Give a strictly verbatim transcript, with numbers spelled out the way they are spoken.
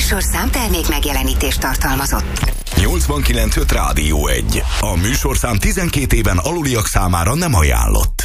műsorszám termék megjelenítést tartalmazott. nyolcvankilenc öt Rádió egy. A műsorszám tizenkét éven aluliak számára nem ajánlott.